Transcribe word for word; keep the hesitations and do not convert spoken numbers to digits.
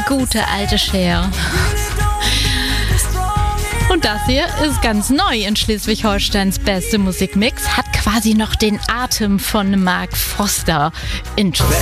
gute alte Cher. Und das hier ist ganz neu in Schleswig-Holsteins beste Musikmix, hat quasi noch den Atem von Mark Foster. Interessant.